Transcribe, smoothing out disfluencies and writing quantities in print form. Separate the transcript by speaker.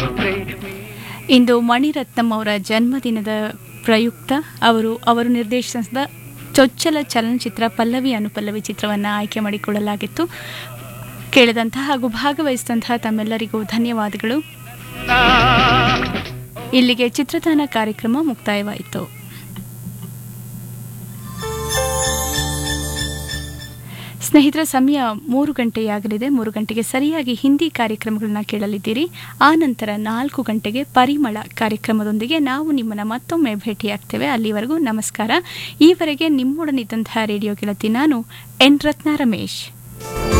Speaker 1: ಇಂದು ಮಣಿರತ್ನಂ ಅವರ ಜನ್ಮದಿನದ ಪ್ರಯುಕ್ತ ಅವರು ನಿರ್ದೇಶಿಸಿದ ಚೊಚ್ಚಲ ಚಲನಚಿತ್ರ ಪಲ್ಲವಿ ಅನುಪಲ್ಲವಿ ಚಿತ್ರವನ್ನು ಆಯ್ಕೆ ಮಾಡಿಕೊಳ್ಳಲಾಗಿತ್ತು. ಕೇಳಿದಂತಹ ಹಾಗೂ ಭಾಗವಹಿಸಿದಂತಹ ತಮ್ಮೆಲ್ಲರಿಗೂ ಧನ್ಯವಾದಗಳು. ಇಲ್ಲಿಗೆ ಚಿತ್ರತಾಣ ಕಾರ್ಯಕ್ರಮ ಮುಕ್ತಾಯವಾಯಿತು. ಸ್ನೇಹಿತರ, ಸಮಯ 3 ಗಂಟೆಯಾಗಲಿದೆ. 3 ಗಂಟೆಗೆ ಸರಿಯಾಗಿ ಹಿಂದಿ ಕಾರ್ಯಕ್ರಮಗಳನ್ನ ಕೇಳಲಿದ್ದೀರಿ. ಆ ನಂತರ 4 ಗಂಟೆಗೆ ಪರಿಮಳ ಕಾರ್ಯಕ್ರಮದೊಂದಿಗೆ ನಾವು ನಿಮ್ಮನ್ನು ಮತ್ತೊಮ್ಮೆ ಭೇಟಿಯಾಗ್ತೇವೆ. ಅಲ್ಲಿವರೆಗೂ ನಮಸ್ಕಾರ. ಈವರೆಗೆ ನಿಮ್ಮೊಡನಿದ್ದಂತಹ ರೇಡಿಯೋ ಗೆಳತಿ ನಾನು ಎನ್ ರತ್ನ ರಮೇಶ್.